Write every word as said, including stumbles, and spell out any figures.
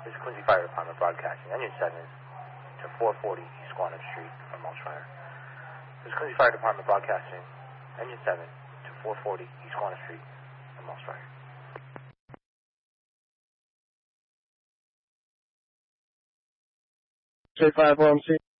This is Quincy Fire Department broadcasting. Engine seven to four forty East Squantum Street from Mulchfire. This is Quincy Fire Department broadcasting. Engine seven to four forty East Squantum Street from Mulchfire. J five O M C.